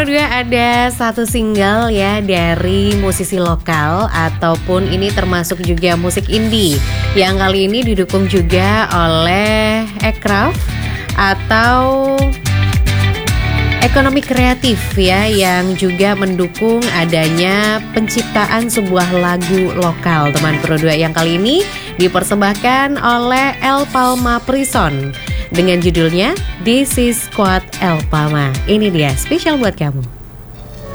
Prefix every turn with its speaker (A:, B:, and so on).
A: Pro 2 ada satu single ya dari musisi lokal ataupun ini termasuk juga musik indie yang kali ini didukung juga oleh Aircraft atau ekonomi kreatif ya, yang juga mendukung adanya penciptaan sebuah lagu lokal teman Pro 2 yang kali ini dipersembahkan oleh El Palma Prison dengan judulnya This is Squad El Palma. Ini dia spesial buat kamu.